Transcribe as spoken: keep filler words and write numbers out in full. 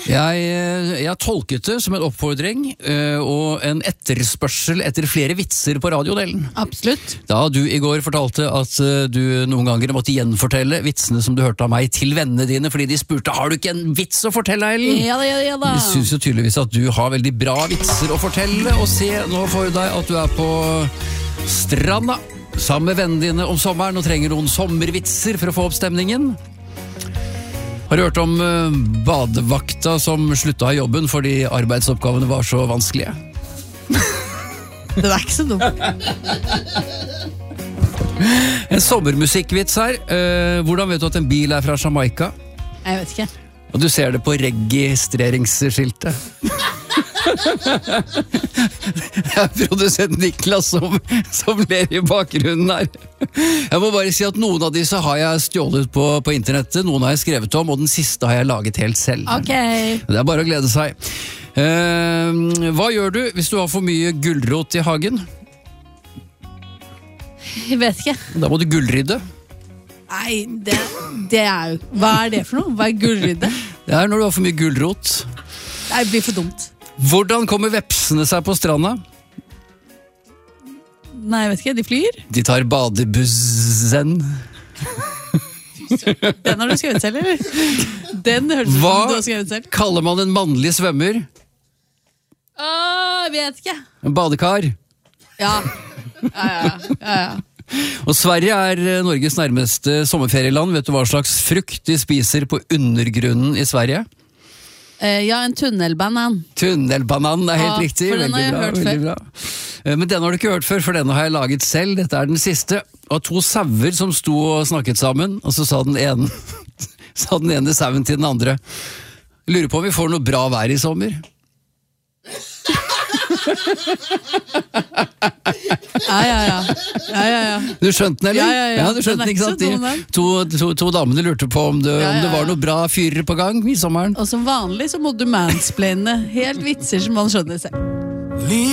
Jeg, jeg har tolket det som en oppfordring øh, og en etterspørsel etter flere vitser på radiodelen. Absolutt. Da du i går fortalte at øh, du noen ganger måtte gjenfortelle vitsene som du hørte av meg til vennene dine, fordi de spurte, har du ikke en vits å fortelle, Ellen? Ja da, ja da, ja da. De synes jo tydeligvis at du har veldig bra vitser å fortelle, og se nå for deg at du er på stranda sammen med vennene dine om sommeren og trenger noen sommervitser for å få opp stemningen. Har du hørt om uh, badevakta som slutta i jobben fordi arbeidsoppgavene var så vanskelige? Det er ikke så dumt. En sommermusikkvits her. Uh, hvordan vet du at en bil er fra Jamaica? Jeg vet ikke. Og du ser det på registreringsskiltet. Det er produsent Niklas som, som ler i bakgrunnen her. Jeg må bare si at noen av disse har jeg stjålet på, på internettet, noen har jeg skrevet om, og den siste har jeg laget helt selv. Ok. Det er bare å glede seg. Uh, hva gjør du hvis du har for mye gulrot i hagen? Jeg vet ikke. Da må du gullrydde. Nei, det, det er jo... Hva er det for noe? Hva er gullrydde? Det er når du har for mye gulrot. Nei, det blir for dumt. Hvordan kommer vepsene seg på stranda? Nei, jeg vet ikke. De flyr. De tar badebussen. Den har du skrevet selv, eller? Den hørtes ut som du har skrevet selv. Hva kaller man en mannlig svømmer? Åh, jeg vet ikke. En badekar. Ja. Ja, ja, ja, ja. Og Sverige er Norges nærmeste sommerferieland. Vet du hva slags frukt de spiser på undergrunnen i Sverige? Eh, ja, en tunnelbanan. Tunnelbanan er helt Ja, riktig. for den har Veldig jeg bra, hørt veldig bra. Eh, Men denne har du ikke hørt før, for denne har jeg laget selv. Dette er den siste. Og to sauer som sto og snakket sammen, og så sa den ene, sa den ene sauen til den andre. Lurer på om vi får noe bra vær i sommer. Ja, ja, ja. Ja, ja, ja. Du skjønte den, eller? Ja, ja, ja. du skjønte Den er den, ikke sant? ikke så dum, den. De, to, to, to damene lurte på om det, Ja, ja, om det var ja. noe bra fyrer på gang i sommeren. Og som vanlig så må du mansplaine helt vitser som man skjønner selv.